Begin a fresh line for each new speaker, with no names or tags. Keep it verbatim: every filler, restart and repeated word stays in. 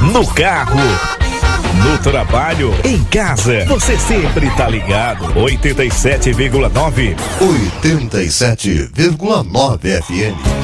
no carro, no trabalho, em casa, você sempre tá ligado. oitenta e sete vírgula nove.
oitenta e sete vírgula nove F M.